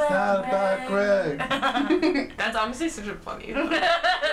Not about Greg. That's honestly such a funny.